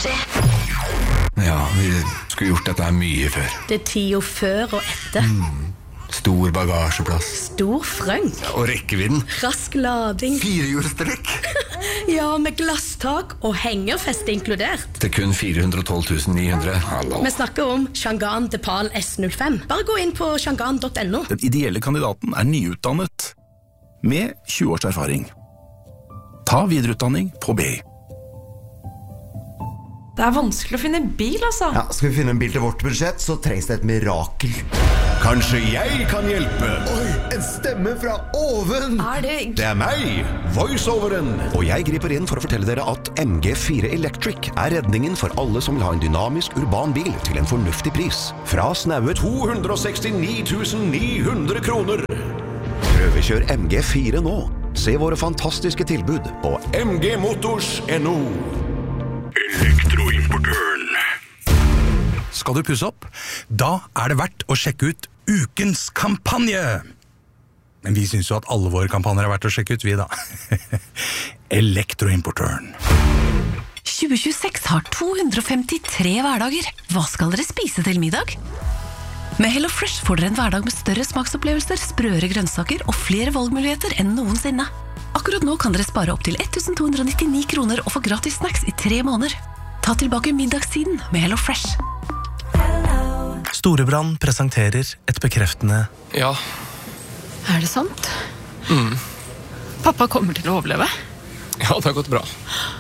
Alltid. Ja, vi skulle gjort dette her mye før. Det tida før og etter. Stor bagasjeplass. Stor frønk. Ja, og rekkevidden. Rask lading. Firehjulstrekk. Ja, med glasstak og hengerfeste inkludert. Til kun 412 900. Hallo. Vi snakker om Changan Depal S05. Bare gå inn på changan.no. Den ideelle kandidaten er nyutdannet med 20 års erfaring. Ta videreutdanning på BI. Det er vanskelig å finne bil, altså. Ja, skal vi finne en bil til vårt budsjett, så trengs det et mirakel. Kanskje jeg kan hjelpe? Oi, en stemme fra oven! Det er meg, voiceoveren. Og jeg griper inn for å fortelle dere at MG4 Electric er redningen for alle som vil ha en dynamisk urban bil til en fornuftig pris. Fra snaue 269 900 kroner. Prøvekjør MG4 nå. Se våre fantastiske tilbud på mgmotors.no. Elektroimportøren. Skal du pusse opp? Da er det verdt å sjekke ut ukens kampanje. Men vi synes jo at alle våre kampanjer er verdt å sjekke ut, vi da. Elektroimportøren. 2026 har 253 hverdager. Hva skal dere spise til middag? Med HelloFresh får dere en hverdag med større smaksopplevelser, sprøere grønnsaker og flere valgmuligheter enn noensinne. Akkurat nå kan dere spare opp til 1299 kroner og få gratis snacks i 3 måneder. Ta tilbake middagstiden med HelloFresh. Storebrand presenterer et bekreftende Ja. Er det sant? Pappa kommer til å overleve. Ja, det har gått bra.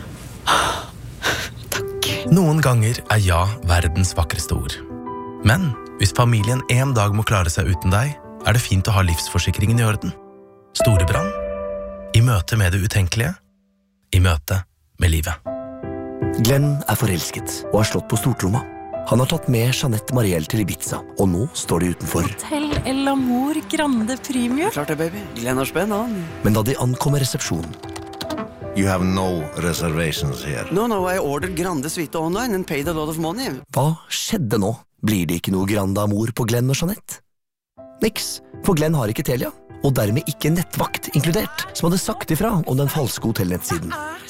Noen ganger er ja verdens vakreste ord. Men hvis familien en dag må klare seg uten deg, er det fint å ha livsforsikringen i orden. Storebrand. I møte med det utenkelige. I møte med livet. Glenn er forelsket og har slått på stortromma. Han har tatt med Jeanette Marielle til Ibiza, og nå står de utenfor. Hotel El Amor Grande Premium. Klart det, baby. Glenn har spenn, han. Men da de ankommer resepsjonen. You have no reservations here. No, I ordered Grande Suite online and paid a lot of money. Hva skjedde nå? Blir det ikke noe Grande Amor på Glenn og Jeanette? Niks, for Glenn har ikke Telia, og dermed ikke nettvakt inkludert, som hadde sagt ifra om den falske hotellnettsiden.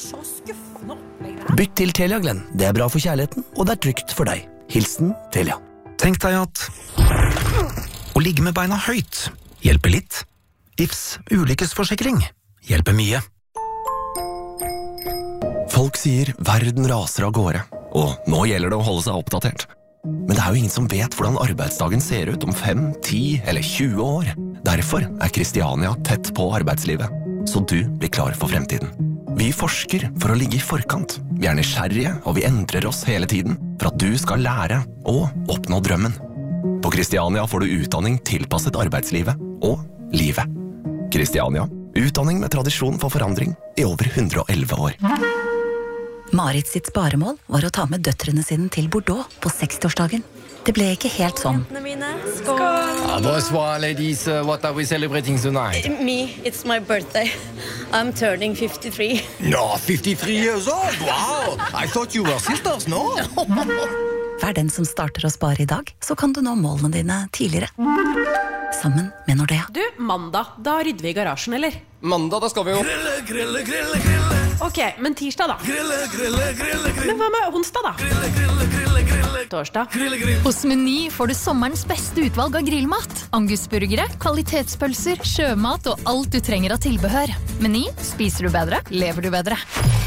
Bytt til Telia, Glenn. Det er bra for kjærligheten, og det er trygt for deg. Hilsen Telia. Tenk deg at å ligge med beina høyt hjelper litt. Ifs ulykkesforsikring hjelper mye. Folk sier verden raser av gårde, og nå gjelder det å holde seg oppdatert. Men det er jo ingen som vet hvordan arbeidsdagen ser ut om 5, 10 eller 20 år. Derfor er Kristiania tett på arbeidslivet, så du blir klar for fremtiden. Vi forsker for å ligge i forkant. Vi er nysgjerrige, og vi endrer oss hele tiden for at du skal lære og oppnå drømmen. På Kristiania får du utdanning tilpasset arbeidslivet og livet. Kristiania, utdanning med tradisjon for forandring i over 111 år. Marit sitt sparemål var å ta med døtrene sine til Bordeaux på 60-årsdagen. Det ble ikke helt sånn. Bonsoir, ladies. What are we celebrating tonight? Me, it's my birthday. I'm turning 53. No, 53 years old. Wow. I thought you were sisters, no? Vær den som starter å spare i dag, så kan du nå målene dine tidligere. Sammen med Nordea. Du, mandag, da rydder vi i garasjen, eller? Mandag, da skal vi jo... Grille. Ok, men tirsdag da? Grille. Men hva med onsdag da? Torsdag? Hos Meny får du sommerens beste utvalg av grillmat. Angusburgere, kvalitetspølser, sjømat og alt du trenger av tilbehør. Meny, spiser du bedre, lever du bedre.